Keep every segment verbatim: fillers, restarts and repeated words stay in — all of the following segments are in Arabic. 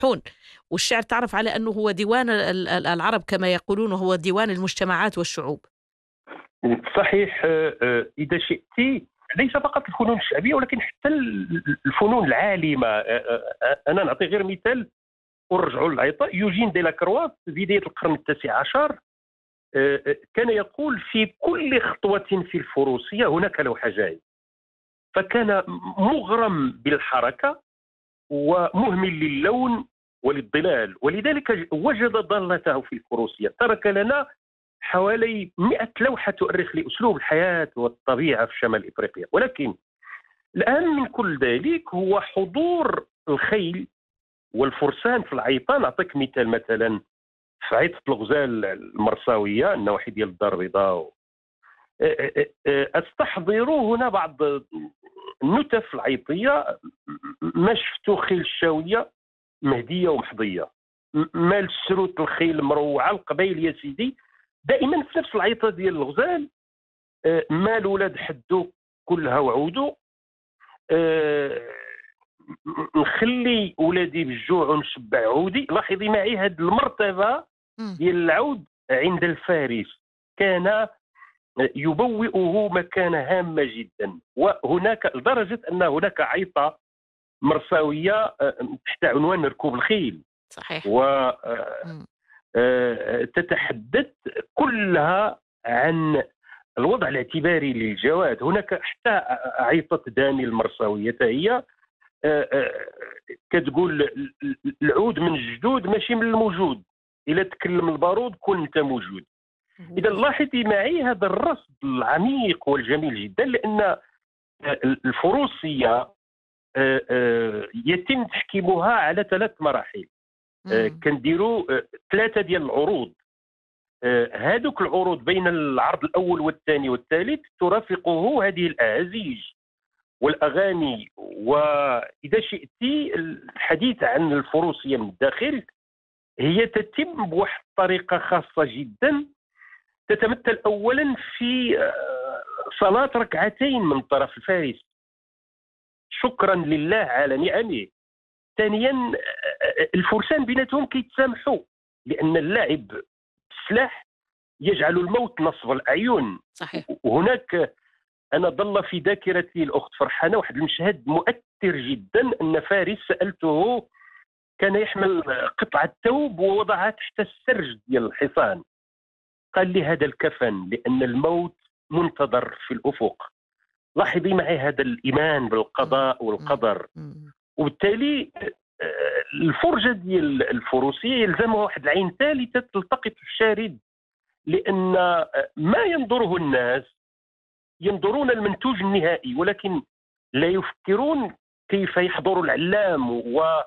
حون. والشعر تعرف على أنه هو ديوان ال- ال- العرب كما يقولون، هو ديوان المجتمعات والشعوب. صحيح. آه، آه، إذا شئت ليس فقط الفنون الشعبية ولكن حتى ال- الفنون العالمة. آه، آه، آه، أنا نعطي غير مثال ونرجعوا للعيطاء. يوجين ديلاكروا في بداية القرن التاسع عشر آه، آه، كان يقول: في كل خطوة في الفروسية هناك لوحة جاي. فكان مغرم بالحركة ومهمل للون وللظلال، ولذلك وجد ضالته في الفروسية. ترك لنا حوالي مئة لوحة تؤرخ لأسلوب الحياة والطبيعة في شمال إفريقيا. ولكن الأهم من كل ذلك هو حضور الخيل والفرسان في العيطة. نعطيك مثال، مثلا في عيطة الغزال المرساوية النواحي ديال الدار البيضاء، استحضروا هنا بعض النتف العيطية. ما شفتوا خيل الشاوية مهدية ومحضية، مال السروت الخيل مروعة القبائل يا سيدي. دائما في نفس العيطة ديال الغزال ما الولاد حدوا كلها وعودوا، نخلي ولادي بالجوع ونشبع عودي. لاحظي معي هذه المرتبة مم. ديال العود عند الفارس كان يبوئه مكانة هامة جدا. وهناك لدرجة أن هناك عيطة مرساوية تحت عنوان ركوب الخيل، صحيح. مم. وتتحدث كلها عن الوضع الاعتباري للجواد. هناك حتى عيطة داني المرساوية هي كتقول: العود من الجدود ماشي من الموجود، إلا تكلم البارود كن أنت موجود. إذا لاحظي معي هذا الرصد العميق والجميل جدا، لأن الفروسية يتم تحكيمها على ثلاث مراحل. كنديروا ثلاثة ديال العروض. هذوك العروض بين العرض الأول والثاني والثالث ترافقه هذه الأعازيج والأغاني. وإذا شئت الحديث عن الفروسية من الداخل، هي تتم بواحد الطريقة خاصة جدا، تتمثل أولا في صلاة ركعتين من طرف الفارس شكرا لله على نعمه. ثانيا الفرسان بيناتهم كيتسامحوا، لأن اللعب بالسلاح يجعل الموت نصب الأعين. صحيح. وهناك أنا ظل في ذاكرتي الأخت فرحانة واحد المشهد مؤثر جدا، أن فارس سألته، كان يحمل قطعة ثوب ووضعها تحت السرج ديال الحصان. قال لي: هذا الكفن، لأن الموت منتظر في الأفق. لاحظي معي هذا الإيمان بالقضاء والقدر. وبالتالي الفرجة ديال الفروسية يلزمها واحد العين ثالثة تلتقط في الشارد، لأن ما ينظره الناس ينظرون المنتوج النهائي، ولكن لا يفكرون كيف يحضر العلام وقائد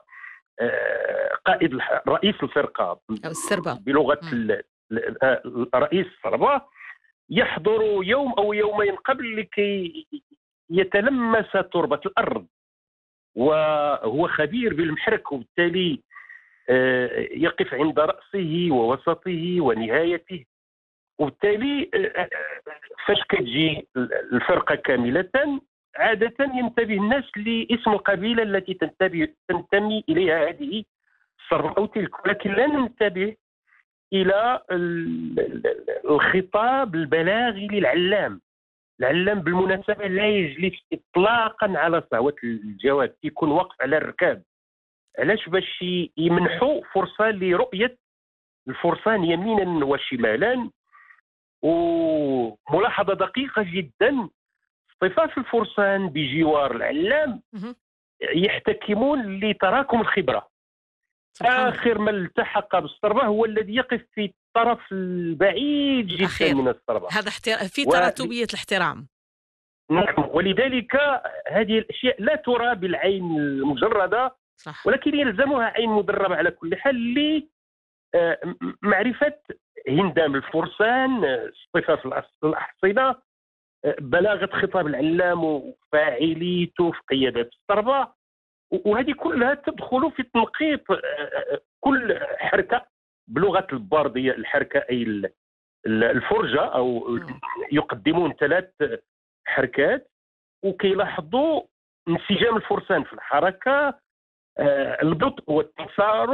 رئيس الفرقة أو السربة بلغة رئيس السربة، يحضر يوم أو يومين قبل لكي يتلمس تربة الأرض، وهو خبير بالمحرك، وبالتالي يقف عند رأسه ووسطه ونهايته. وبالتالي فاش كتجي الفرقة كاملة عادة ينتبه الناس لاسم القبيلة التي تنتبه تنتمي إليها هذه السربة أو تلك، ولكن لا ننتبه إلى الخطاب البلاغي للعلام. العلام بالمناسبة لا يجلس إطلاقا على صهوة الجواد، يكون واقف على الركاب. علاش؟ باش يمنحوا فرصة لرؤية الفرسان يمينا وشمالا. وملاحظة دقيقة جدا، اصطفاف الفرسان بجوار العلام يحتكمون لتراكم الخبرة. آخر من التحق بالسربة هو الذي يقف في الطرف البعيد جدا الأخير من السربة. هذا احتر... في تراتبية و... الاحترام. نعم، ولذلك هذه الأشياء لا ترى بالعين المجردة، صح. ولكن يلزمها عين مدربة على كل حال لمعرفة هندام الفرسان، اصطفاف الأحصنة، بلاغة خطاب العلام وفاعليته في قيادة السربة. وهذه كلها تدخل في تنقيط كل حركة بلغة الباردية. الحركة أي الفرجة، أو يقدمون ثلاث حركات وكيلاحظوا انسجام الفرسان في الحركة البطء والتسارع